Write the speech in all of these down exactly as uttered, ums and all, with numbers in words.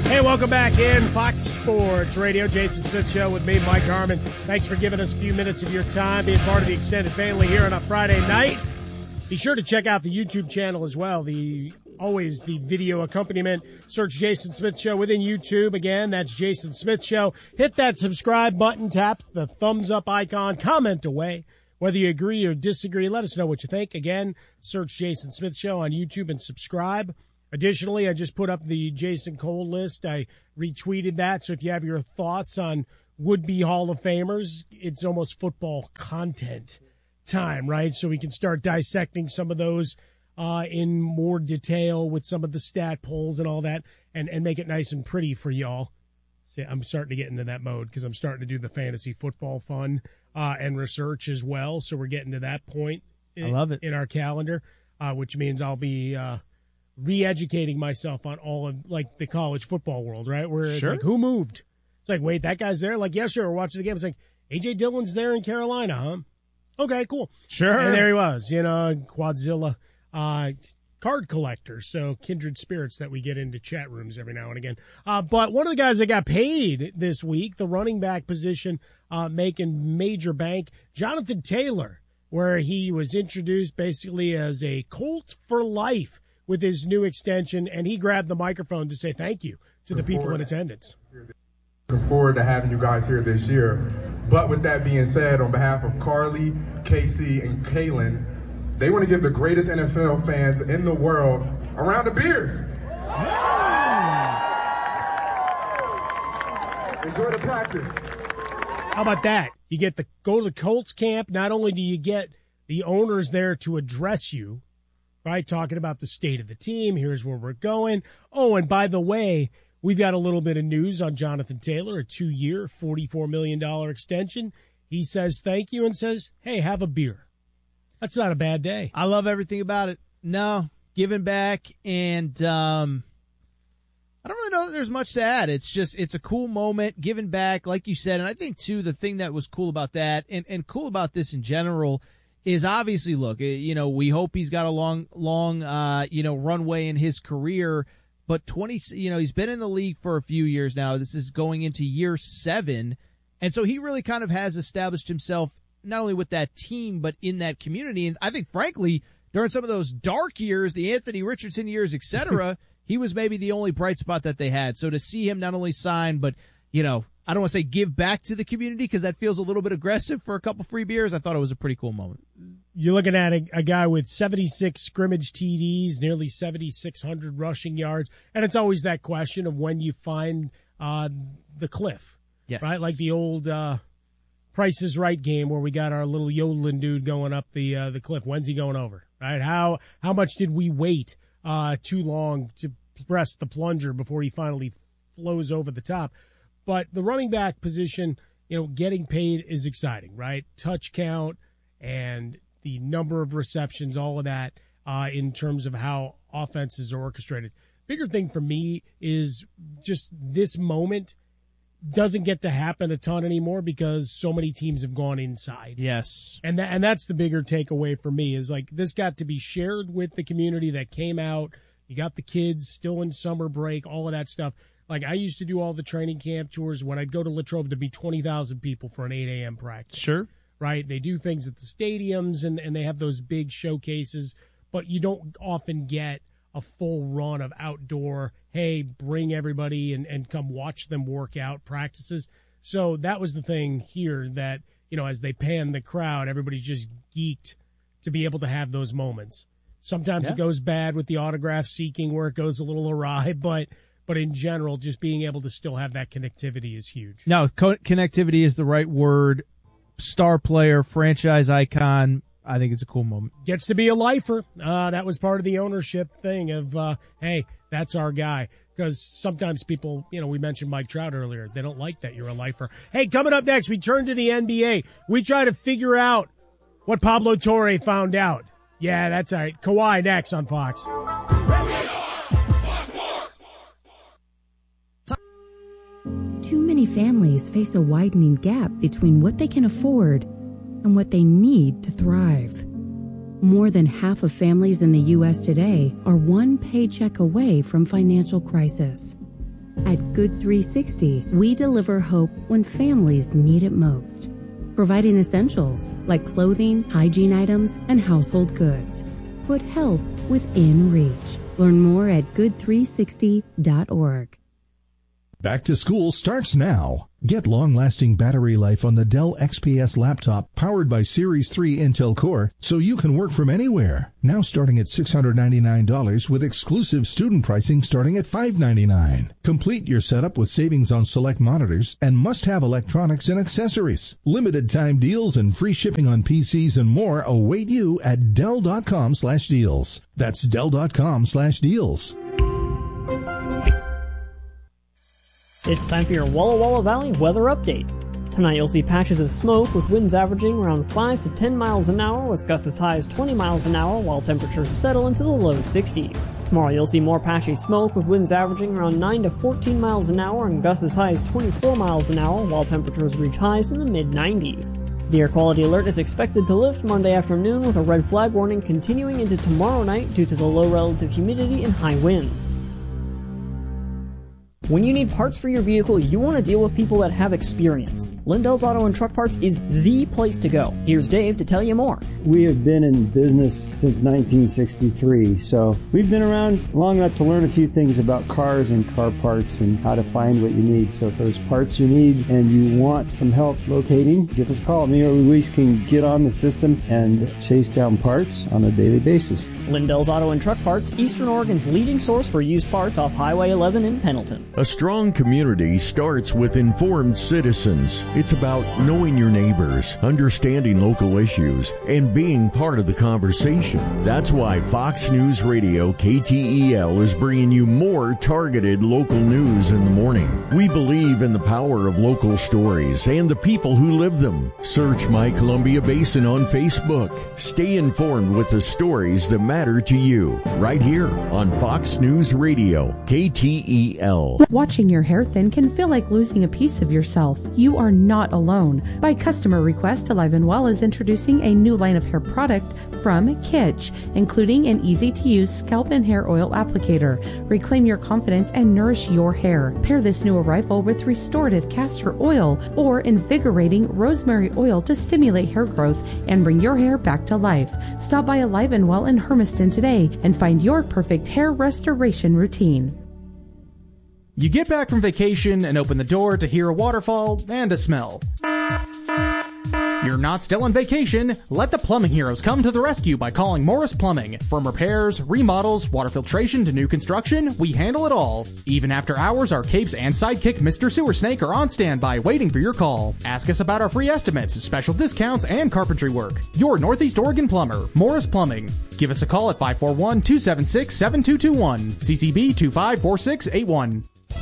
Hey, welcome back in Fox Sports Radio. Jason Smith Show with me, Mike Harmon. Thanks for giving us a few minutes of your time, being part of the extended family here on a Friday night. Be sure to check out the YouTube channel as well. The always the video accompaniment. Search Jason Smith Show within YouTube. Again, that's Jason Smith Show. Hit that subscribe button, tap the thumbs up icon, comment away. Whether you agree or disagree, let us know what you think. Again, search Jason Smith Show on YouTube and subscribe. Additionally, I just put up the Jason Cole list. I retweeted that. So if you have your thoughts on would-be Hall of Famers, it's almost football content time, right? So we can start dissecting some of those uh, in more detail with some of the stat polls and all that, and, and make it nice and pretty for y'all. See, I'm starting to get into that mode because I'm starting to do the fantasy football fun uh, and research as well. So we're getting to that point in, I love it. in our calendar, uh, which means I'll be uh, – re-educating myself on all of, like, the college football world, right? Where it's Sure. like, who moved? It's like, wait, that guy's there? Like, yes, sure, we're watching the game. It's like, A J Dillon's there in Carolina, huh? Okay, cool. Sure. And there he was, you know, Quadzilla uh, card collector. So kindred spirits that we get into chat rooms every now and again. Uh, but one of the guys that got paid this week, the running back position, uh, making major bank, Jonathan Taylor, where he was introduced basically as a Colt for life with his new extension, and he grabbed the microphone to say thank you to the people in attendance. Looking forward to having you guys here this year. But with that being said, on behalf of Carly, Casey, and Kaylin, they want to give the greatest N F L fans in the world a round of beers. Enjoy the practice. How about that? You get the go to the Colts camp. Not only do you get the owners there to address you, right, talking about the state of the team, here's where we're going. Oh, and by the way, we've got a little bit of news on Jonathan Taylor, a two-year, forty-four million dollars extension. He says thank you and says, hey, have a beer. That's not a bad day. I love everything about it. No, giving back, and um, I don't really know that there's much to add. It's just, it's a cool moment, giving back, like you said, and I think, too, the thing that was cool about that, and, and cool about this in general, is obviously, look, you know, we hope he's got a long, long, uh, you know, runway in his career, but twenty, you know, he's been in the league for a few years now. This is going into year seven. And so he really kind of has established himself not only with that team, but in that community. And I think, frankly, during some of those dark years, the Anthony Richardson years, et cetera, he was maybe the only bright spot that they had. So to see him not only sign, but, you know, I don't want to say give back to the community because that feels a little bit aggressive for a couple free beers. I thought it was a pretty cool moment. You're looking at a, a guy with seventy-six scrimmage T Ds, nearly seventy-six hundred rushing yards, and it's always that question of when you find uh, the cliff, yes, right? Like the old uh, Price is Right game where we got our little yodeling dude going up the uh, the cliff. When's he going over, right? How how much did we wait uh, too long to press the plunger before he finally flows over the top? But the running back position, you know, getting paid is exciting, right? Touch count and the number of receptions, all of that uh, in terms of how offenses are orchestrated. Bigger thing for me is just this moment doesn't get to happen a ton anymore because so many teams have gone inside. Yes. And that, and that's the bigger takeaway for me is like this got to be shared with the community that came out. You got the kids still in summer break, all of that stuff. Like, I used to do all the training camp tours. When I'd go to Latrobe, there'd be twenty thousand people for an eight a.m. practice. Sure. Right? They do things at the stadiums, and, and they have those big showcases, but you don't often get a full run of outdoor, hey, bring everybody and, and come watch them work out practices. So that was the thing here that, you know, as they pan the crowd, everybody's just geeked to be able to have those moments. Sometimes yeah. it goes bad with the autograph seeking where it goes a little awry, but – But in general, just being able to still have that connectivity is huge. No, co- connectivity is the right word. Star player, franchise icon. I think it's a cool moment. Gets to be a lifer. Uh, that was part of the ownership thing of, uh, hey, that's our guy. Because sometimes people, you know, we mentioned Mike Trout earlier. They don't like that you're a lifer. Hey, coming up next, we turn to the N B A. We try to figure out what Pablo Torre found out. Yeah, that's all right. Kawhi next on Fox. Too many families face a widening gap between what they can afford and what they need to thrive. More than half of families in the U S today are one paycheck away from financial crisis. At Good three sixty, we deliver hope when families need it most, providing essentials like clothing, hygiene items, and household goods. Put help within reach. Learn more at good three sixty dot org. Back to school starts now. Get long-lasting battery life on the Dell X P S laptop powered by Series three Intel Core so you can work from anywhere. Now starting at six hundred ninety-nine dollars with exclusive student pricing starting at five hundred ninety-nine dollars. Complete your setup with savings on select monitors and must-have electronics and accessories. Limited time deals and free shipping on P Cs and more await you at Dell.com slash deals. That's Dell.com slash deals. It's time for your Walla Walla Valley weather update. Tonight you'll see patches of smoke with winds averaging around five to ten miles an hour with gusts as high as twenty miles an hour while temperatures settle into the low sixties. Tomorrow you'll see more patchy smoke with winds averaging around nine to fourteen miles an hour and gusts as high as twenty-four miles an hour while temperatures reach highs in the mid nineties. The air quality alert is expected to lift Monday afternoon with a red flag warning continuing into tomorrow night due to the low relative humidity and high winds. When you need parts for your vehicle, you want to deal with people that have experience. Lindell's Auto and Truck Parts is the place to go. Here's Dave to tell you more. We have been in business since nineteen sixty-three, so we've been around long enough to learn a few things about cars and car parts and how to find what you need. So if there's parts you need and you want some help locating, give us a call. Me or Luis can get on the system and chase down parts on a daily basis. Lindell's Auto and Truck Parts, Eastern Oregon's leading source for used parts off Highway eleven in Pendleton. A strong community starts with informed citizens. It's about knowing your neighbors, understanding local issues, and being part of the conversation. That's why Fox News Radio K T E L is bringing you more targeted local news in the morning. We believe in the power of local stories and the people who live them. Search My Columbia Basin on Facebook. Stay informed with the stories that matter to you right here on Fox News Radio K T E L. Watching your hair thin can feel like losing a piece of yourself. You are not alone. By customer request, Alive and Well is introducing a new line of hair product from Kitsch, including an easy-to-use scalp and hair oil applicator. Reclaim your confidence and nourish your hair. Pair this new arrival with restorative castor oil or invigorating rosemary oil to stimulate hair growth and bring your hair back to life. Stop by Alive and Well in Hermiston today and find your perfect hair restoration routine. You get back from vacation and open the door to hear a waterfall and a smell. You're not still on vacation. Let the plumbing heroes come to the rescue by calling Morris Plumbing. From repairs, remodels, water filtration to new construction, we handle it all. Even after hours, our capes and sidekick Mister Sewer Snake are on standby waiting for your call. Ask us about our free estimates, special discounts, and carpentry work. Your Northeast Oregon plumber, Morris Plumbing. Give us a call at five four one, two seven six, seven two two one. C C B two five four six eight one.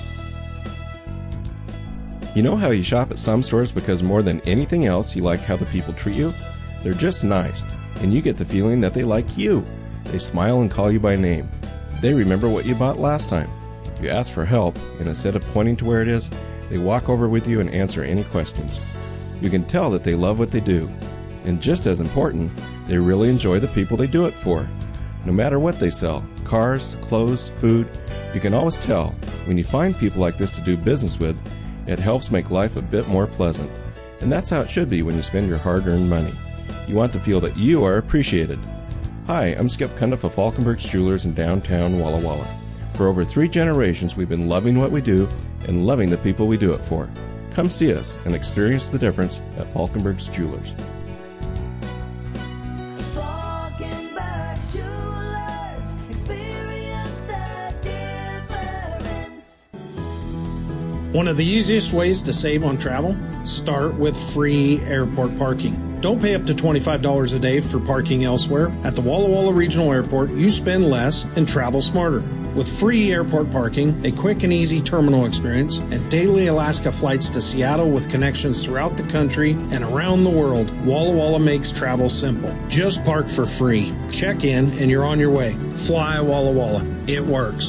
You know how you shop at some stores because more than anything else you like how the people treat you? They're just nice, and you get the feeling that they like you. They smile and call you by name. They remember what you bought last time. You ask for help, and instead of pointing to where it is, they walk over with you and answer any questions. You can tell that they love what they do. And just as important, they really enjoy the people they do it for. No matter what they sell, cars, clothes, food, you can always tell when you find people like this to do business with. It helps make life a bit more pleasant. And that's how it should be when you spend your hard-earned money. You want to feel that you are appreciated. Hi, I'm Skip Cundiff of Falkenberg's Jewelers in downtown Walla Walla. For over three generations, we've been loving what we do and loving the people we do it for. Come see us and experience the difference at Falkenberg's Jewelers. One of the easiest ways to save on travel? Start with free airport parking. Don't pay up to twenty-five dollars a day for parking elsewhere. At the Walla Walla Regional Airport, you spend less and travel smarter. With free airport parking, a quick and easy terminal experience, and daily Alaska flights to Seattle with connections throughout the country and around the world, Walla Walla makes travel simple. Just park for free. Check in and you're on your way. Fly Walla Walla. It works.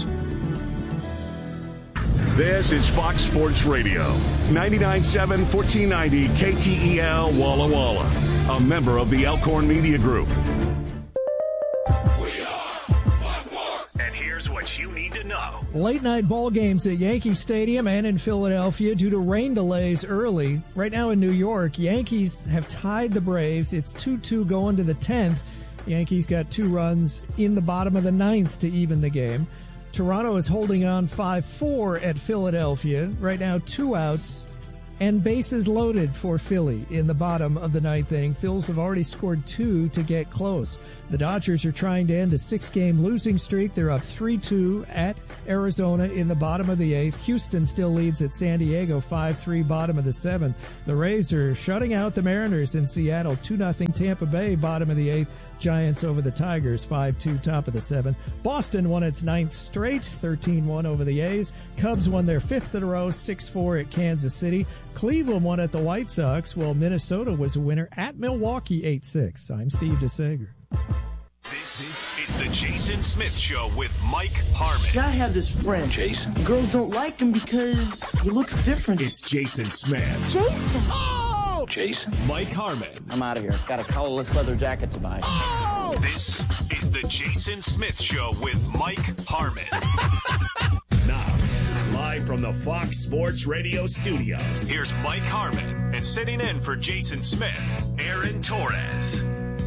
This is Fox Sports Radio, ninety-nine point seven, fourteen ninety K T E L Walla Walla, a member of the Elkhorn Media Group. We are Fox Sports. And here's what you need to know. Late night ball games at Yankee Stadium and in Philadelphia due to rain delays early. Right now in New York, Yankees have tied the Braves. It's two two going to the tenth. Yankees got two runs in the bottom of the ninth to even the game. Toronto is holding on five four at Philadelphia. Right now, two outs and bases loaded for Philly in the bottom of the ninth inning. Phils have already scored two to get close. The Dodgers are trying to end a six-game losing streak. They're up three two at Arizona in the bottom of the eighth. Houston still leads at San Diego five three, bottom of the seventh. The Rays are shutting out the Mariners in Seattle two nothing. Tampa Bay, bottom of the eighth. Giants over the Tigers five two, top of the seventh. Boston won its ninth straight, thirteen one over the A's. Cubs won their fifth in a row, six four at Kansas City. Cleveland won at the White Sox, while Minnesota was a winner at Milwaukee eight six. I'm Steve DeSager. This is the Jason Smith Show with Mike Harmon. I have this friend, Jason. Girls don't like him because he looks different. It's Jason Smith. Jason. Oh! Jason. Mike Harmon. I'm out of here. Got a collarless leather jacket to buy. Oh! This is the Jason Smith Show with Mike Harmon. Now, live from the Fox Sports Radio studios, here's Mike Harmon, and sitting in for Jason Smith, Aaron Torres.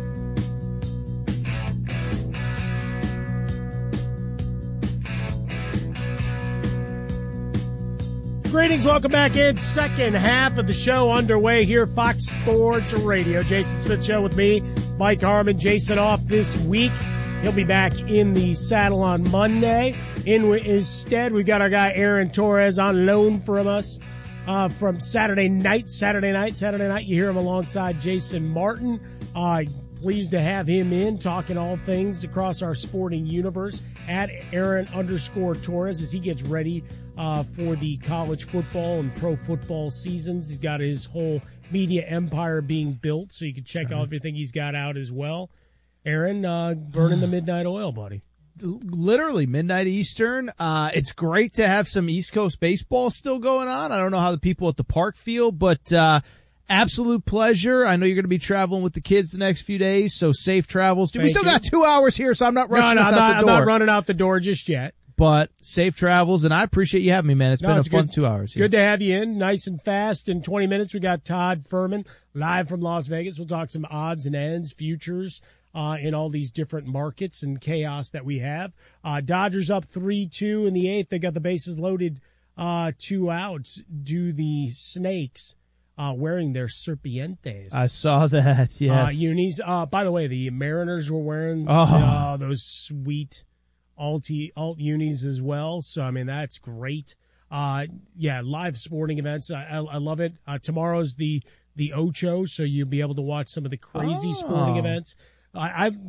Greetings, welcome back in. Second half of the show underway here, Fox Sports Radio. Jason Smith Show with me, Mike Harmon. Jason off this week. He'll be back in the saddle on Monday. In his stead, we got our guy Aaron Torres on loan from us uh, from Saturday night. Saturday night, Saturday night, you hear him alongside Jason Martin. Uh, pleased to have him in, talking all things across our sporting universe at Aaron underscore Torres as he gets ready uh, for the college football and pro football seasons. He's got his whole media empire being built, so you can check out everything he's got out as well. Aaron, uh, burning the midnight oil, buddy. Literally midnight Eastern. Uh, it's great to have some East Coast baseball still going on. I don't know how the people at the park feel, but uh, absolute pleasure. I know you're going to be traveling with the kids the next few days, so safe travels. Dude, we still you. got two hours here, so I'm not rushing no, no, us I'm out not, the door. I'm not running out the door just yet. But safe travels, and I appreciate you having me, man. It's no, been it's a fun good, two hours. Good to have you in, nice and fast. In twenty minutes, we got Todd Furman live from Las Vegas. We'll talk some odds and ends, futures, uh, in all these different markets and chaos that we have. Uh, Dodgers up three two in the eighth. They got the bases loaded, uh, two outs. Do the Snakes uh, wearing their Serpientes? I saw that, yes. Uh, unis. Uh, by the way, the Mariners were wearing oh. uh, those sweet alt alt unis as well. So I mean that's great. Uh, yeah, live sporting events. I, I, I love it. Uh, tomorrow's the the Ocho, so you'll be able to watch some of the crazy oh. sporting events. I, I've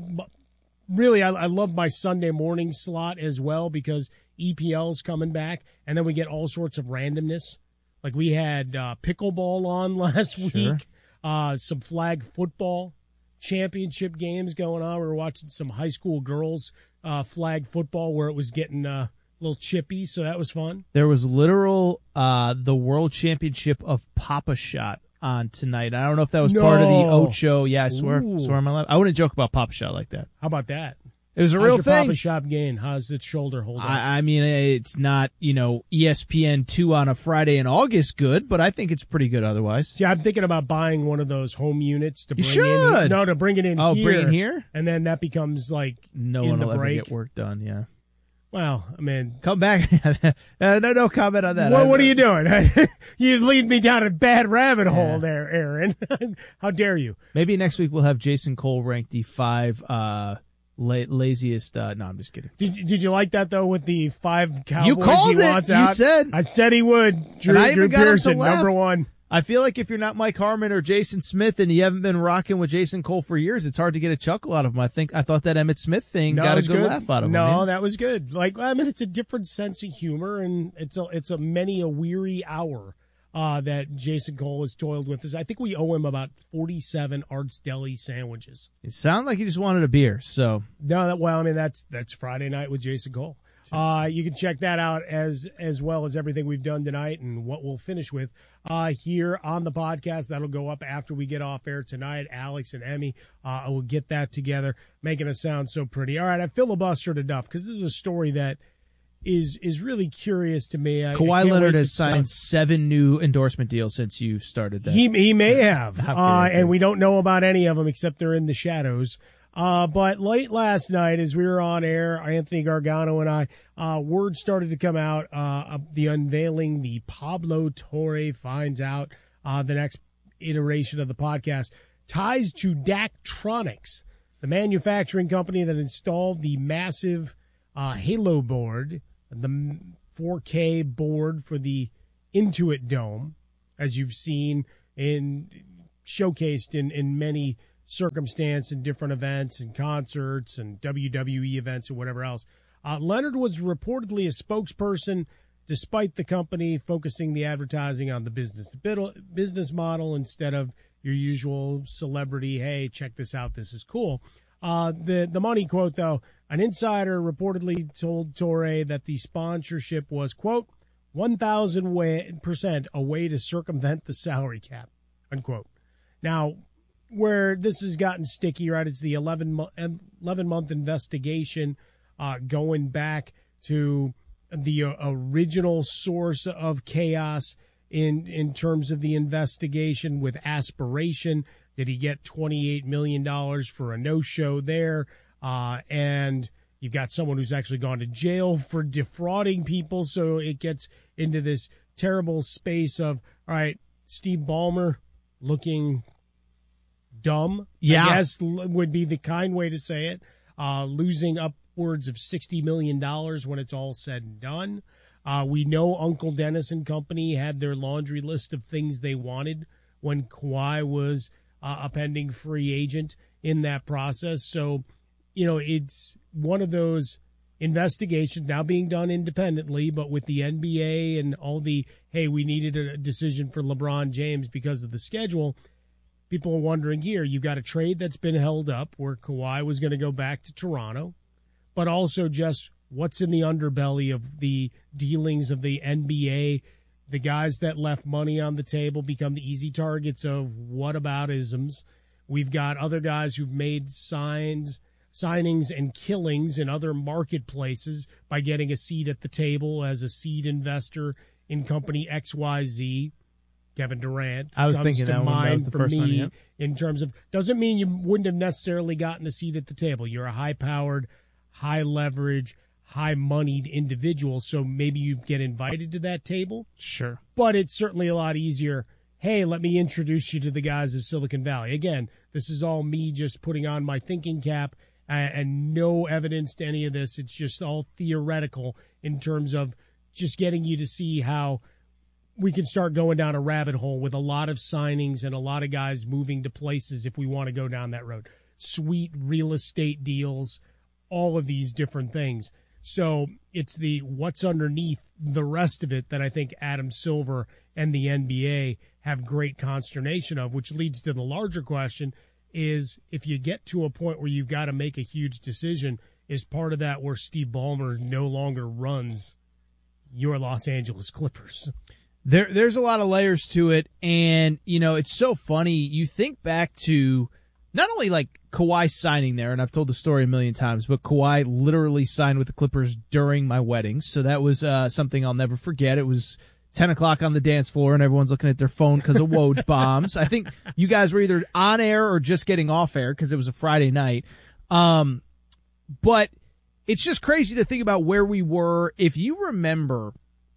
really I, I love my Sunday morning slot as well because E P L's coming back, and then we get all sorts of randomness. Like we had uh, pickleball on last sure. week, uh, some flag football championship games going on. We were watching some high school girls uh, flag football where it was getting uh, a little chippy, so that was fun. There was literal uh, the World Championship of Pop-A-Shot on tonight. I don't know if that was no. part of the Ocho. Yeah, I swear, Ooh. swear on my life. I wouldn't joke about Pop-A-Shot like that. How about that? It was a How's real your thing. Pop-A-Shot gain? How's its shoulder holding? I, I mean, it's not, you know, E S P N two on a Friday in August good, but I think it's pretty good otherwise. See, I'm thinking about buying one of those home units to you bring should. in. No, to bring it in oh, here. bring it here? And then that becomes like no in one the will break. ever get work done, yeah. Well, I mean, come back. uh, no, no comment on that. What, what are you doing? You lead me down a bad rabbit yeah. hole there, Aaron. How dare you? Maybe next week we'll have Jason Cole rank the five uh, la- laziest. Uh, no, I'm just kidding. Did, did you like that though with the five Cowboys you called he it. wants you out? said I said he would. Drew, and I Drew even got Pearson, him to laugh. number one. I feel like if you're not Mike Harmon or Jason Smith and you haven't been rocking with Jason Cole for years, it's hard to get a chuckle out of him. I think I thought that Emmitt Smith thing no, got a good, good laugh out of no, him. No, man. that was good. Like I mean, it's a different sense of humor, and it's a it's a many a weary hour uh, that Jason Cole has toiled with us. I think we owe him about forty-seven Arts Deli sandwiches. It sounded like he just wanted a beer. So no, that, well, I mean that's that's Friday night with Jason Cole. Uh, you can check that out as as well as everything we've done tonight and what we'll finish with uh, here on the podcast. That'll go up after we get off air tonight. Alex and Emmy uh, will get that together, making us sound so pretty. All right, I filibustered enough because this is a story that is is really curious to me. I, Kawhi I Leonard has start. signed seven new endorsement deals since you started that. He he may have, uh, good. and we don't know about any of them except they're in the shadows. Uh, but late last night, as we were on air, Anthony Gargano and I, uh, word started to come out uh, of the unveiling. The Pablo Torre finds out uh, the next iteration of the podcast ties to Daktronics, the manufacturing company that installed the massive uh, Halo board, the four K board for the Intuit Dome, as you've seen in showcased in, in many circumstances and different events and concerts and W W E events and whatever else. Uh, Leonard was reportedly a spokesperson, despite the company focusing the advertising on the business business model instead of your usual celebrity, hey, check this out, this is cool. Uh, the, the money quote, though, an insider reportedly told Torre that the sponsorship was, quote, one thousand percent a way to circumvent the salary cap, unquote. Now, where this has gotten sticky, right, it's the eleven-month investigation uh, going back to the uh, original source of chaos in in terms of the investigation with Aspiration. Did he get twenty-eight million dollars for a no-show there? Uh, and you've got someone who's actually gone to jail for defrauding people, so it gets into this terrible space of, all right, Steve Ballmer looking dumb, yeah. I guess would be the kind way to say it, uh, losing upwards of sixty million dollars when it's all said and done. Uh, we know Uncle Dennis and company had their laundry list of things they wanted when Kawhi was uh, a pending free agent in that process. So, you know, it's one of those investigations now being done independently, but with the N B A and all the, hey, we needed a decision for LeBron James because of the schedule. People are wondering here, you've got a trade that's been held up where Kawhi was going to go back to Toronto, but also just what's in the underbelly of the dealings of the N B A. The guys that left money on the table become the easy targets of whataboutisms. We've got other guys who've made signs, signings and killings in other marketplaces by getting a seat at the table as a seed investor in company X Y Z. Kevin Durant I was comes thinking to that one. mind That was the for first me one, yeah. in terms of, doesn't mean you wouldn't have necessarily gotten a seat at the table. You're a high-powered, high-leverage, high-moneyed individual, so maybe you get invited to that table. Sure. But it's certainly a lot easier, hey, let me introduce you to the guys of Silicon Valley. Again, this is all me just putting on my thinking cap and, and no evidence to any of this. It's just all theoretical in terms of just getting you to see how we can start going down a rabbit hole with a lot of signings and a lot of guys moving to places if we want to go down that road. Sweet real estate deals, all of these different things. So it's the what's underneath the rest of it that I think Adam Silver and the N B A have great consternation of, which leads to the larger question is if you get to a point where you've got to make a huge decision, is part of that where Steve Ballmer no longer runs your Los Angeles Clippers? There, there's a lot of layers to it, and, you know, it's so funny. You think back to not only, like, Kawhi signing there, and I've told the story a million times, but Kawhi literally signed with the Clippers during my wedding, so that was uh, something I'll never forget. It was ten o'clock on the dance floor, and everyone's looking at their phone because of Woj bombs. I think you guys were either on air or just getting off air because it was a Friday night. Um, but it's just crazy to think about where we were. If you remember,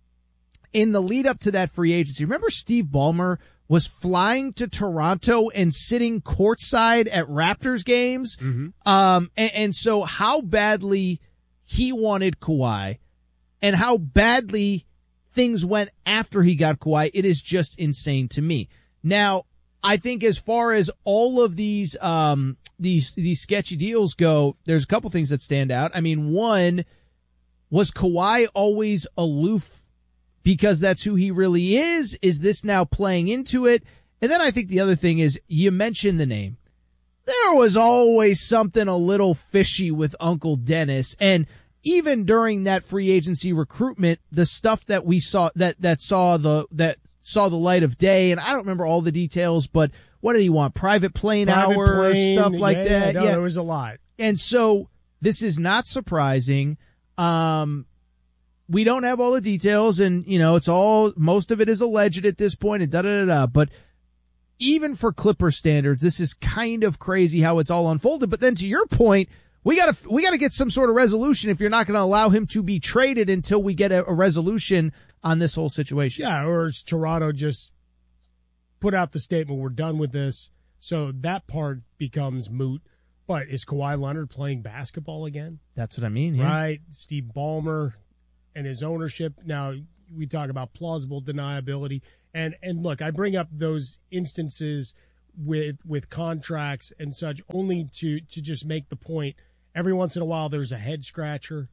in the lead up to that free agency, remember Steve Ballmer was flying to Toronto and sitting courtside at Raptors games? Mm-hmm. Um, and, and so how badly he wanted Kawhi and how badly things went after he got Kawhi, it is just insane to me. Now, I think as far as all of these, um, these, these sketchy deals go, there's a couple things that stand out. I mean, one, was Kawhi always aloof because that's who he really is? Is this now playing into it? And then I think the other thing is, you mentioned the name. There was always something a little fishy with Uncle Dennis. And even during that free agency recruitment, the stuff that we saw, that, that saw the, that saw the light of day, and I don't remember all the details, but what did he want? Private plane Private hour, plane, stuff like yeah, that. Yeah, no, yeah, there was a lot. And so this is not surprising. Um, we don't have all the details, and, you know, it's all, most of it is alleged at this point, and da-da-da-da, but even for Clipper standards, this is kind of crazy how it's all unfolded. But then to your point, we gotta, we gotta get some sort of resolution if you're not gonna allow him to be traded until we get a, a resolution on this whole situation. Yeah, or is Toronto just put out the statement, we're done with this, so that part becomes moot. But is Kawhi Leonard playing basketball again? That's what I mean, yeah. Right, Steve Ballmer and his ownership. Now, we talk about plausible deniability. And and look, I bring up those instances with with contracts and such only to, to just make the point. Every once in a while, there's a head scratcher.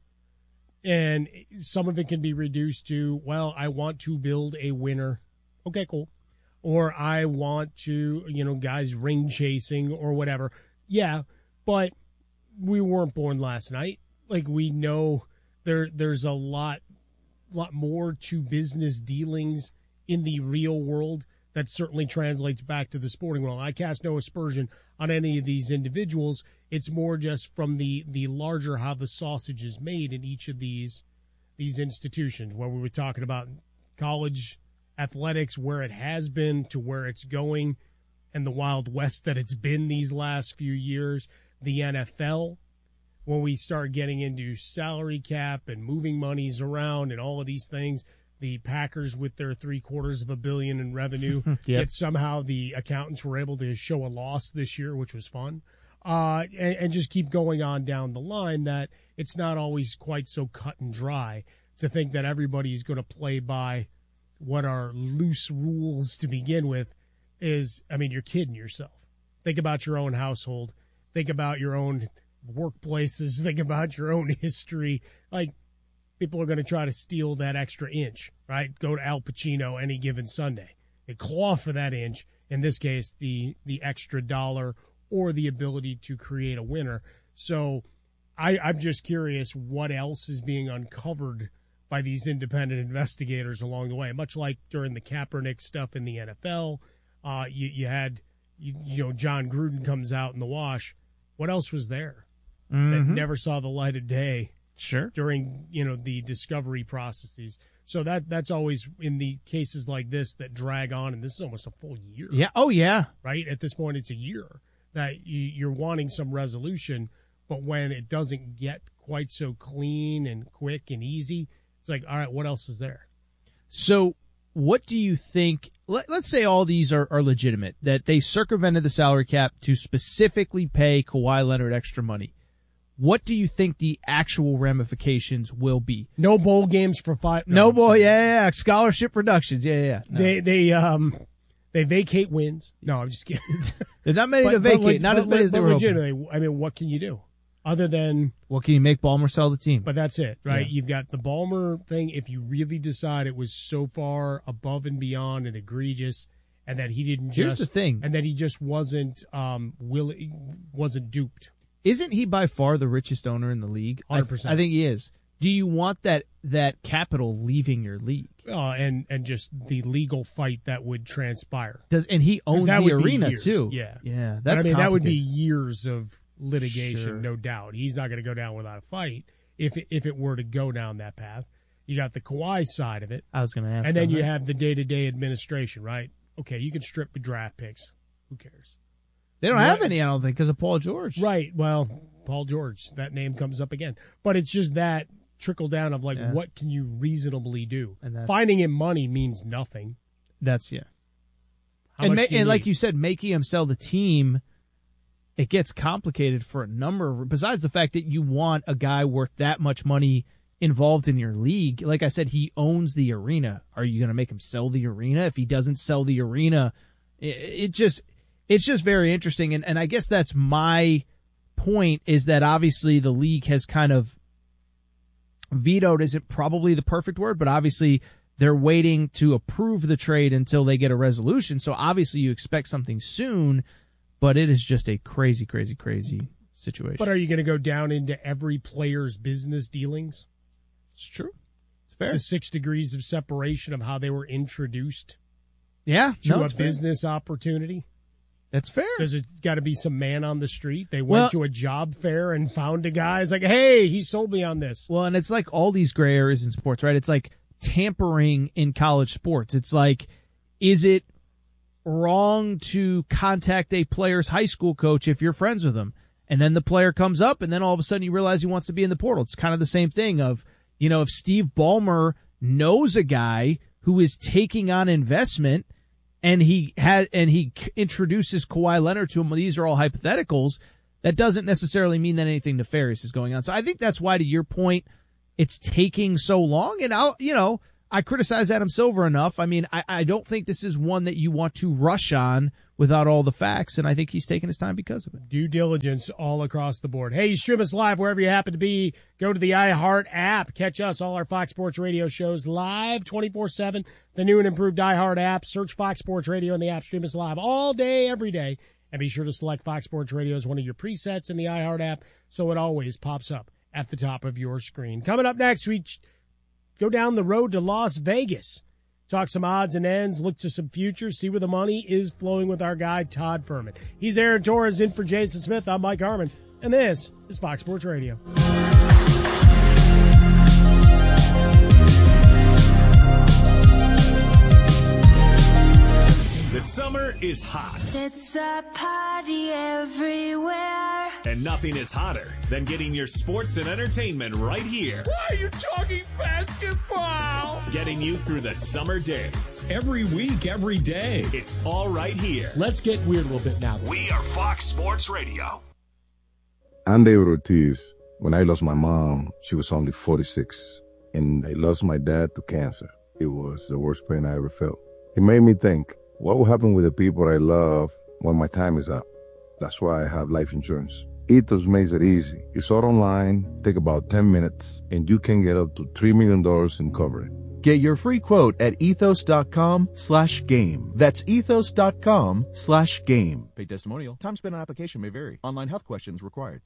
And some of it can be reduced to, well, I want to build a winner. Okay, cool. Or I want to, you know, guys ring chasing or whatever. Yeah, but we weren't born last night. Like, we know there there's a lot lot more to business dealings in the real world that certainly translates back to the sporting world. I cast no aspersion on any of these individuals. It's more just from the, the larger how the sausage is made in each of these these institutions, where we were talking about college athletics, where it has been to where it's going, and the Wild West that it's been these last few years, the N F L, when we start getting into salary cap and moving monies around and all of these things, the Packers with their three quarters of a billion in revenue, Yep. yet somehow the accountants were able to show a loss this year, which was fun. Uh, and, and just keep going on down the line, that it's not always quite so cut and dry to think that everybody's going to play by what are loose rules to begin with. Is, I mean, you're kidding yourself. Think about your own household. Think about your own workplaces. Think about your own history. Like, people are going to try to steal that extra inch, right? Go to Al Pacino any given Sunday. They claw for that inch. In this case, the the extra dollar or the ability to create a winner. So I, I'm just curious what else is being uncovered by these independent investigators along the way. Much like during the Kaepernick stuff in the N F L, uh, you, you had, you, you know, John Gruden comes out in the wash. What else was there Mm-hmm. that never saw the light of day? Sure. During, you know, the discovery processes. So that that's always in the cases like this that drag on, and this is almost a full year. Yeah. Oh, yeah. Right? At this point, it's a year that you, you're wanting some resolution, but when it doesn't get quite so clean and quick and easy, it's like, all right, what else is there? So what do you think, let, let's say all these are, are legitimate, that they circumvented the salary cap to specifically pay Kawhi Leonard extra money. What do you think the actual ramifications will be? No bowl games for five. No, No, bowl, yeah, yeah, yeah. Scholarship reductions, yeah, yeah. yeah. No. They they um they vacate wins. No, I'm just kidding. There's not many But- to but vacate, leg- not but as many le- as they but were hoping. legitimately, I mean, what can you do other than? What can you make Ballmer sell the team? But that's it, right? Yeah. You've got the Ballmer thing. If you really decide it was so far above and beyond and egregious, and that he didn't Here's just the thing. and that he just wasn't um willing, wasn't duped. Isn't he by far the richest owner in the league? one hundred percent. I, I think he is. Do you want that that capital leaving your league? Uh, and and just the legal fight that would transpire. Does and he 'Cause owns that the would be arena years. too? Yeah, yeah. But That's I mean, that would be complicated. years of litigation, Sure. no doubt. He's not going to go down without a fight if it, if it were to go down that path. You got the Kawhi side of it, I was going to ask. and then on you that. have the day to day administration, right? Okay, you can strip the draft picks. Who cares? They don't Right. have any, I don't think, because of Paul George. Right. Well, Paul George, that name comes up again. But it's just that trickle down of like, Yeah. what can you reasonably do? And that's- Finding him money means nothing. That's yeah. How and much ma- do you and like need? you said, making him sell the team, it gets complicated for a number of. Besides the fact that you want a guy worth that much money involved in your league. Like I said, he owns the arena. Are you going to make him sell the arena? If he doesn't sell the arena, it, it just it's just very interesting. And and I guess that's my point, is that obviously the league has kind of vetoed isn't probably the perfect word, but obviously they're waiting to approve the trade until they get a resolution. So obviously you expect something soon, but it is just a crazy, crazy, crazy situation. But are you going to go down into every player's business dealings? It's true. It's fair. The six degrees of separation of how they were introduced Yeah, to no, a it's fair. business opportunity. That's fair. Does it got to be some man on the street? They went Well- to a job fair and found a guy. It's like, hey, he sold me on this. Well, and it's like all these gray areas in sports, right? It's like tampering in college sports. It's like, is it wrong to contact a player's high school coach if you're friends with him? And then the player comes up, and then all of a sudden you realize he wants to be in the portal. It's kind of the same thing of, you know, if Steve Ballmer knows a guy who is taking on investment and he has, and he introduces Kawhi Leonard to him, well, these are all hypotheticals, that doesn't necessarily mean that anything nefarious is going on. So I think that's why, to your point, it's taking so long. And I'll, you know, I criticize Adam Silver enough. I mean, I, I don't think this is one that you want to rush on without all the facts, and I think he's taking his time because of it. Due diligence all across the board. Hey, you stream us live wherever you happen to be. Go to the iHeart app. Catch us, all our Fox Sports Radio shows live twenty-four seven. The new and improved iHeart app. Search Fox Sports Radio in the app. Stream us live all day, every day. And be sure to select Fox Sports Radio as one of your presets in the iHeart app so it always pops up at the top of your screen. Coming up next, we go down the road to Las Vegas. Talk some odds and ends, look to some futures, see where the money is flowing with our guy, Todd Furman. He's Aaron Torres in for Jason Smith. I'm Mike Harmon, and this is Fox Sports Radio. The summer is hot. It's a party everywhere. And nothing is hotter than getting your sports and entertainment right here. Why are you talking basketball? Getting you through the summer days. Every week, every day. It's all right here. Let's get weird a little bit now. We are Fox Sports Radio. I'm David Ortiz. When I lost my mom, she was only forty-six. And I lost my dad to cancer. It was the worst pain I ever felt. It made me think, what will happen with the people I love when my time is up? That's why I have life insurance. Ethos makes it easy. It's all online, take about ten minutes, and you can get up to three million dollars in coverage. Get your free quote at ethos.com slash game. That's ethos.com slash game. Paid testimonial. Time spent on application may vary. Online health questions required.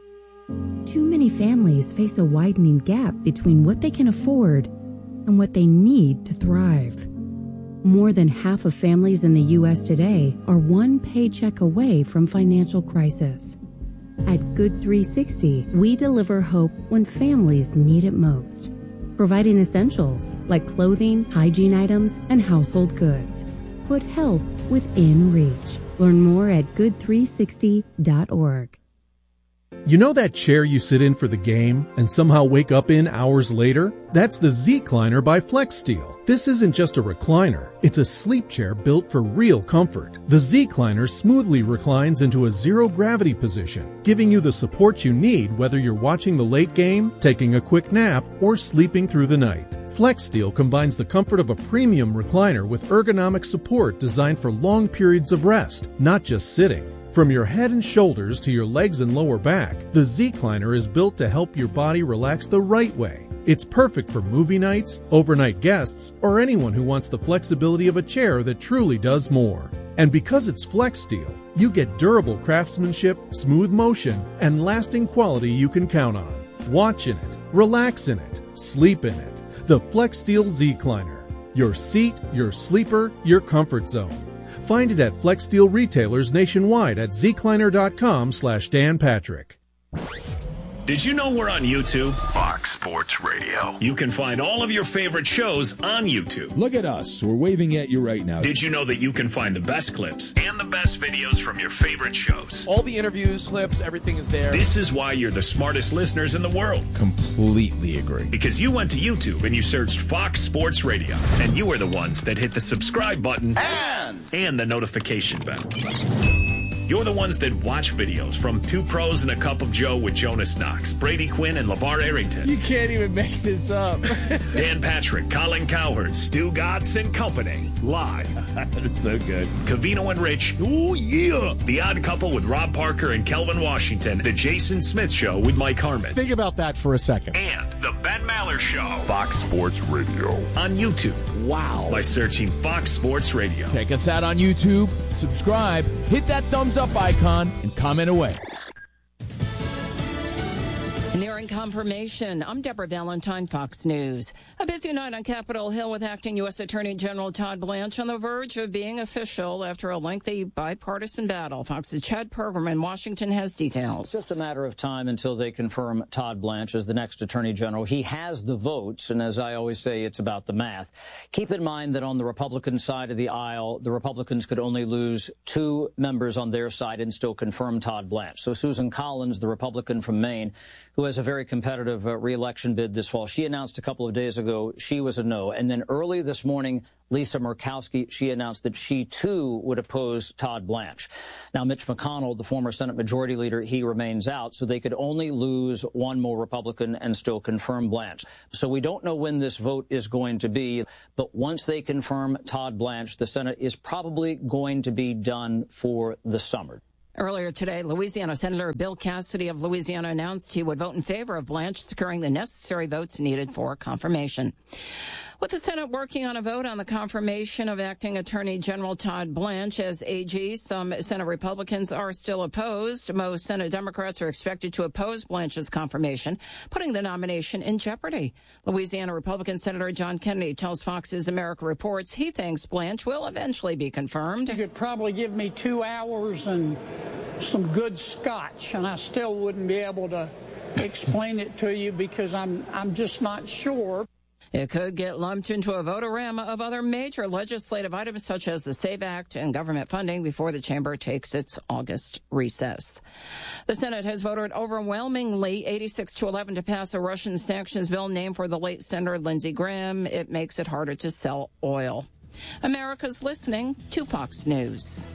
Too many families face a widening gap between what they can afford and what they need to thrive. More than half of families in the U S today are one paycheck away from financial crisis. At Good three sixty, we deliver hope when families need it most, providing essentials like clothing, hygiene items, and household goods. Put help within reach. Learn more at good three sixty dot org. You know that chair you sit in for the game and somehow wake up in hours later? That's the Z-Cliner by FlexSteel. This isn't just a recliner. It's a sleep chair built for real comfort. The Z-Cliner smoothly reclines into a zero-gravity position, giving you the support you need whether you're watching the late game, taking a quick nap, or sleeping through the night. FlexSteel combines the comfort of a premium recliner with ergonomic support designed for long periods of rest, not just sitting. From your head and shoulders to your legs and lower back, the Z-Cliner is built to help your body relax the right way. It's perfect for movie nights, overnight guests, or anyone who wants the flexibility of a chair that truly does more. And because it's FlexSteel, you get durable craftsmanship, smooth motion, and lasting quality you can count on. Watch in it, relax in it, sleep in it. The FlexSteel Z-Cliner. Your seat, your sleeper, your comfort zone. Find it at FlexSteel retailers nationwide at zcliner.com slash Dan Patrick. Did you know we're on YouTube? Fox Sports Radio. You can find all of your favorite shows on YouTube. Look at us. We're waving at you right now. Did you know that you can find the best clips and the best videos from your favorite shows? All the interviews, clips, everything is there. This is why you're the smartest listeners in the world. Completely agree. Because you went to YouTube and you searched Fox Sports Radio, and you were the ones that hit the subscribe button and, and the notification bell. You're the ones that watch videos from Two Pros and a Cup of Joe with Jonas Knox, Brady Quinn, and LeVar Arrington. You can't even make this up. Dan Patrick, Colin Cowherd, Stu Gatz and Company. Live. That's so good. Covino and Rich. Oh, yeah. The Odd Couple with Rob Parker and Kelvin Washington. The Jason Smith Show with Mike Harmon. Think about that for a second. And The Ben Maller Show. Fox Sports Radio. On YouTube. Wow. By searching Fox Sports Radio. Check us out on YouTube. Subscribe. Hit that thumbs up icon and comment away. In Nearing confirmation. I'm Deborah Valentine, Fox News. A busy night on Capitol Hill with acting U S Attorney General Todd Blanche on the verge of being official after a lengthy bipartisan battle. Fox's Chad Pergram in Washington has details. It's just a matter of time until they confirm Todd Blanche as the next Attorney General. He has the votes, and as I always say, it's about the math. Keep in mind that on the Republican side of the aisle, the Republicans could only lose two members on their side and still confirm Todd Blanche. So Susan Collins, the Republican from Maine, who has a very competitive uh, re-election bid this fall, she announced a couple of days ago she was a no. And then early this morning, Lisa Murkowski, she announced that she, too, would oppose Todd Blanche. Now, Mitch McConnell, the former Senate Majority Leader, he remains out, so they could only lose one more Republican and still confirm Blanche. So we don't know when this vote is going to be, but once they confirm Todd Blanche, the Senate is probably going to be done for the summer. Earlier today, Louisiana Senator Bill Cassidy of Louisiana announced he would vote in favor of Blanche securing the necessary votes needed for confirmation. With the Senate working on a vote on the confirmation of acting Attorney General Todd Blanche as A G, some Senate Republicans are still opposed. Most Senate Democrats are expected to oppose Blanche's confirmation, putting the nomination in jeopardy. Louisiana Republican Senator John Kennedy tells Fox's America Reports he thinks Blanche will eventually be confirmed. You could probably give me two hours and some good scotch, and I still wouldn't be able to explain it to you because I'm I'm just not sure. It could get lumped into a votorama of other major legislative items such as the SAVE Act and government funding before the chamber takes its August recess. The Senate has voted overwhelmingly eighty-six to eleven to pass a Russian sanctions bill named for the late Senator Lindsey Graham. It makes it harder to sell oil. America's listening to Fox News.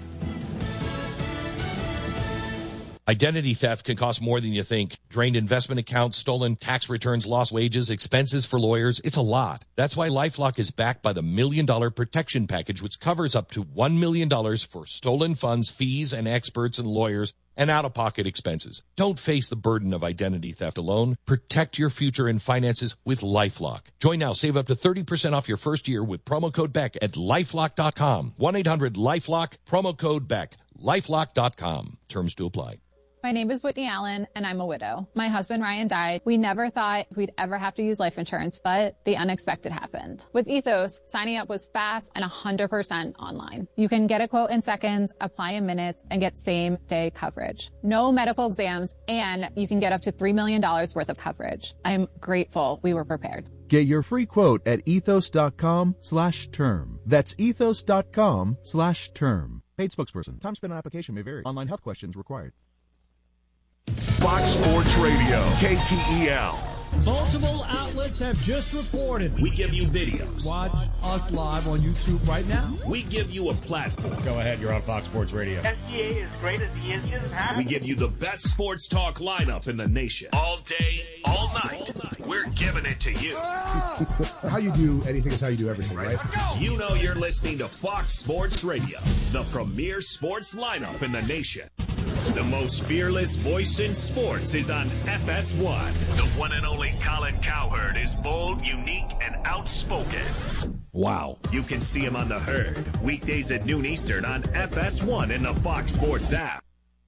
Identity theft can cost more than you think. Drained investment accounts, stolen tax returns, lost wages, expenses for lawyers. It's a lot. That's why LifeLock is backed by the Million Dollar Protection Package, which covers up to one million dollars for stolen funds, fees, and experts and lawyers, and out-of-pocket expenses. Don't face the burden of identity theft alone. Protect your future and finances with LifeLock. Join now. Save up to thirty percent off your first year with promo code Beck at lifelock dot com. one eight hundred lifelock, promo code Beck, lifelock dot com. Terms to apply. My name is Whitney Allen, and I'm a widow. My husband, Ryan, died. We never thought we'd ever have to use life insurance, but the unexpected happened. With Ethos, signing up was fast and one hundred percent online. You can get a quote in seconds, apply in minutes, and get same-day coverage. No medical exams, and you can get up to three million dollars worth of coverage. I'm grateful we were prepared. Get your free quote at ethos.com slash term. That's ethos.com slash term. Paid spokesperson. Time spent on application may vary. Online health questions required. Fox Sports Radio, K T E L. Multiple outlets have just reported. We give you videos. Watch us live on YouTube right now. We give you a platform. Go ahead, you're on Fox Sports Radio. S G A is great as he is just happy. We give you the best sports talk lineup in the nation. All day, all night. We're giving it to you. How you do anything is how you do everything, right? You know you're listening to Fox Sports Radio, the premier sports lineup in the nation. The most fearless voice in sports is on F S one. The one and only Colin Cowherd is bold, unique, and outspoken. Wow. You can see him on The Herd, weekdays at noon Eastern on F S one and the Fox Sports app.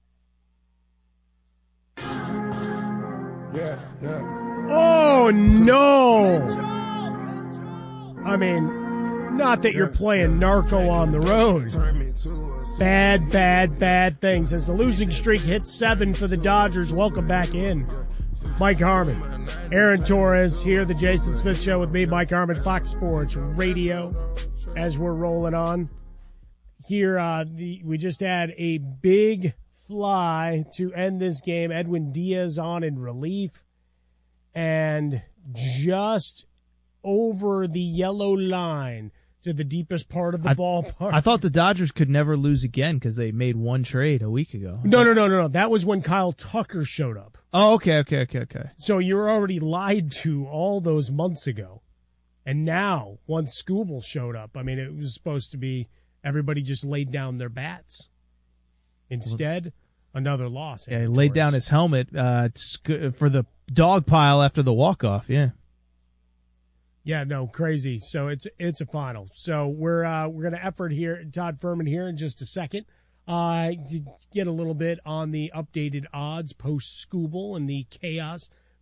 Yeah, yeah. Oh, no. I mean, not that you're playing narco on the road. Bad, bad, bad things. As the losing streak hits seven for the Dodgers, welcome back in. Mike Harmon, Aaron Torres here, the Jason Smith Show with me, Mike Harmon, Fox Sports Radio. As we're rolling on here, uh, the we just had a big fly to end this game. Edwin Diaz on in relief, and just over the yellow line to the deepest part of the I, ballpark. I thought the Dodgers could never lose again because they made one trade a week ago. No, no, no, no, no. That was when Kyle Tucker showed up. Oh, okay, okay, okay, okay. So you were already lied to all those months ago. And now, once Skubal showed up, I mean, it was supposed to be everybody just laid down their bats. Instead, another loss. Yeah, he laid down his helmet uh, for the dog pile after the walk-off, yeah. Yeah, no, crazy. So it's it's a final. So we're uh, we're going to effort here, Todd Furman here in just a second, uh, to get a little bit on the updated odds post Skubal and the chaos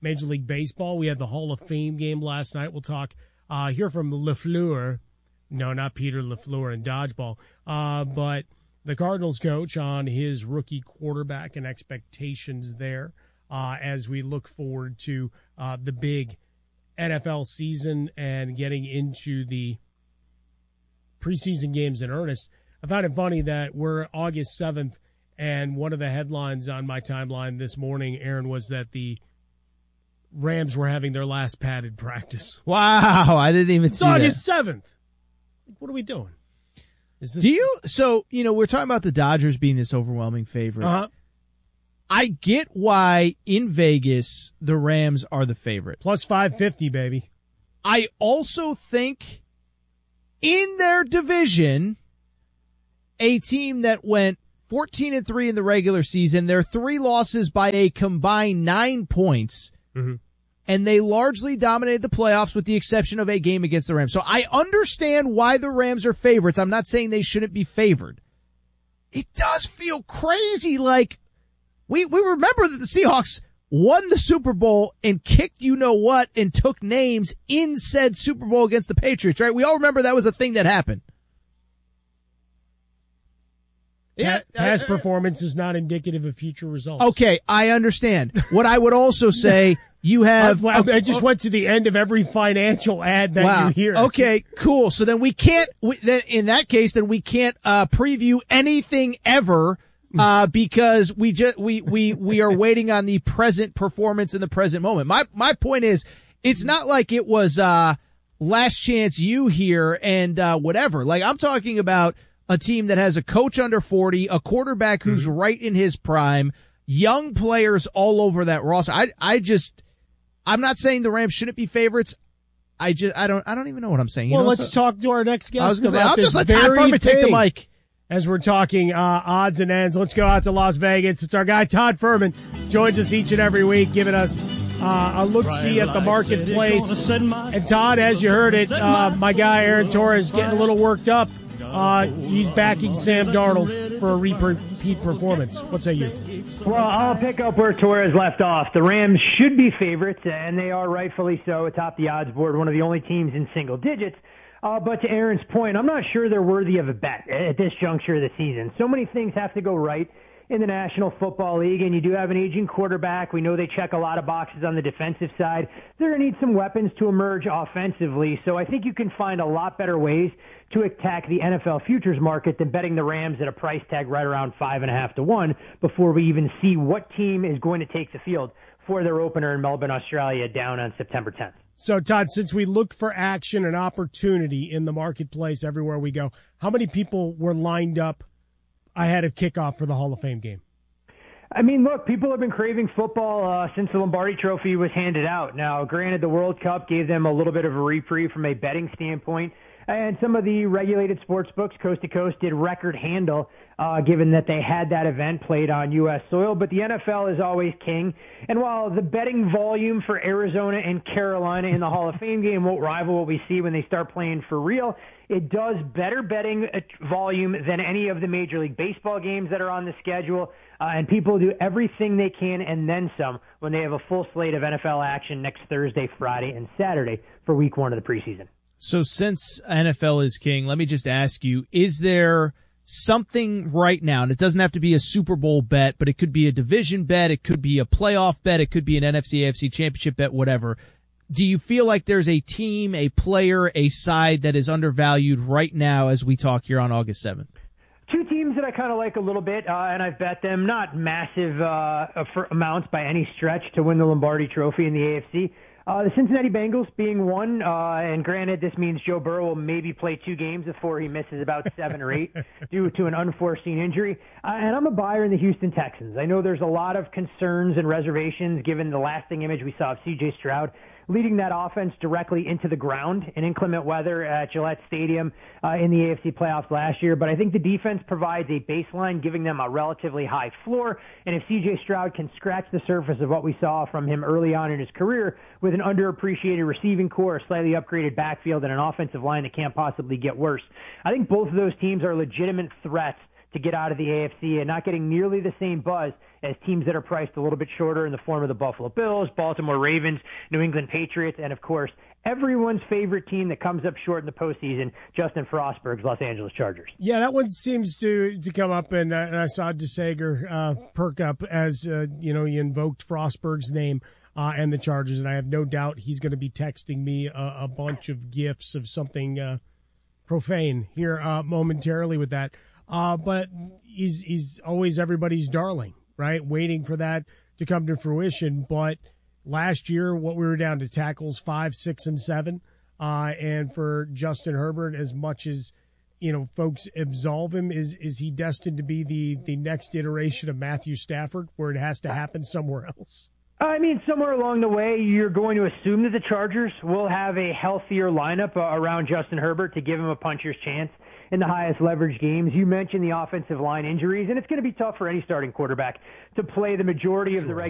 Major League Baseball. We had the Hall of Fame game last night. We'll talk uh, hear from LaFleur. No, not Peter LaFleur in dodgeball, uh, but the Cardinals coach on his rookie quarterback and expectations there uh, as we look forward to uh, the big N F L season and getting into the preseason games in earnest. I found it funny that we're August seventh, and one of the headlines on my timeline this morning, Aaron, was that the Rams were having their last padded practice. Wow, I didn't even it's see August that. seventh. What are we doing? Is this Do you? So, you know, we're talking about the Dodgers being this overwhelming favorite. Uh-huh. I get why in Vegas the Rams are the favorite. Plus five fifty, baby. I also think in their division, a team that went fourteen and three in the regular season, their three losses by a combined nine points, mm-hmm. and they largely dominated the playoffs with the exception of a game against the Rams. So I understand why the Rams are favorites. I'm not saying they shouldn't be favored. It does feel crazy. Like, we, we remember that the Seahawks won the Super Bowl and kicked you know what and took names in said Super Bowl against the Patriots, right? We all remember that was a thing that happened. Yeah, past uh, performance is not indicative of future results. Okay, I understand. What I would also say, you have... I, I just went to the end of every financial ad that wow. you hear. Okay, cool. So then we can't, we, then in that case, then we can't uh preview anything ever uh because we just, we, we, we are waiting on the present performance in the present moment. My, my point is, it's not like it was uh last chance you here and uh whatever. Like, I'm talking about a team that has a coach under forty, a quarterback who's mm-hmm. right in his prime, young players all over that roster. I, I just, I'm not saying the Rams shouldn't be favorites. I just, I don't, I don't even know what I'm saying. You well, know, let's so, talk to our next guest about say, I'll this just let very Todd Furman take the mic. As we're talking uh, odds and ends, let's go out to Las Vegas. It's our guy Todd Furman, joins us each and every week, giving us uh, a look-see at the marketplace. And Todd, as you heard it, uh, my guy Aaron Torres getting a little worked up. Uh, he's backing Sam Darnold for a repeat performance. What say you? Well, I'll pick up where Torres left off. The Rams should be favorites, and they are rightfully so atop the odds board, one of the only teams in single digits. Uh, but to Aaron's point, I'm not sure they're worthy of a bet at this juncture of the season. So many things have to go right in the National Football League, and you do have an aging quarterback. We know they check a lot of boxes on the defensive side. They're going to need some weapons to emerge offensively, so I think you can find a lot better ways to attack the N F L futures market than betting the Rams at a price tag right around five and a half to one before we even see what team is going to take the field for their opener in Melbourne, Australia, down on September tenth. So, Todd, since we look for action and opportunity in the marketplace everywhere we go, how many people were lined up ahead of kickoff for the Hall of Fame game? I mean, look, people have been craving football uh, since the Lombardi Trophy was handed out. Now, granted, the World Cup gave them a little bit of a reprieve from a betting standpoint, and some of the regulated sports books, coast to coast, did record handle, uh, given that they had that event played on U S soil. But the N F L is always king. And while the betting volume for Arizona and Carolina in the Hall of Fame game won't rival what we see when they start playing for real, it does better betting volume than any of the Major League Baseball games that are on the schedule. Uh, and people do everything they can and then some when they have a full slate of N F L action next Thursday, Friday, and Saturday for week one of the preseason. So since N F L is king, let me just ask you, is there something right now, and it doesn't have to be a Super Bowl bet, but it could be a division bet, it could be a playoff bet, it could be an N F C, A F C championship bet, whatever. Do you feel like there's a team, a player, a side that is undervalued right now as we talk here on August seventh? Two teams that I kind of like a little bit, uh, and I've bet them, not massive uh, for amounts by any stretch to win the Lombardi Trophy in the A F C. Uh, the Cincinnati Bengals being one, uh, and granted, this means Joe Burrow will maybe play two games before he misses about seven or eight due to an unforeseen injury. Uh, and I'm a buyer in the Houston Texans. I know there's a lot of concerns and reservations given the lasting image we saw of C J Stroud leading that offense directly into the ground in inclement weather at Gillette Stadium uh, in the A F C playoffs last year. But I think the defense provides a baseline, giving them a relatively high floor. And if C J Stroud can scratch the surface of what we saw from him early on in his career with an underappreciated receiving core, a slightly upgraded backfield, and an offensive line that can't possibly get worse, I think both of those teams are legitimate threats to get out of the A F C and not getting nearly the same buzz as teams that are priced a little bit shorter in the form of the Buffalo Bills, Baltimore Ravens, New England Patriots, and, of course, everyone's favorite team that comes up short in the postseason, Justin Frostberg's Los Angeles Chargers. Yeah, that one seems to, to come up, and, uh, and I saw DeSager uh, perk up as, uh, you know, he invoked Frostberg's name uh, and the Chargers, and I have no doubt he's going to be texting me a, a bunch of gifs of something uh, profane here uh, momentarily with that. Uh, but he's he's always everybody's darling, right? Waiting for that to come to fruition. But last year, what we were down to tackles five, six, and seven. Uh, and for Justin Herbert, as much as, you know, folks absolve him, is is he destined to be the, the next iteration of Matthew Stafford, where it has to happen somewhere else? I mean, somewhere along the way, you're going to assume that the Chargers will have a healthier lineup uh, around Justin Herbert to give him a puncher's chance in the highest leverage games. You mentioned the offensive line injuries, and it's going to be tough for any starting quarterback to play the majority of the regular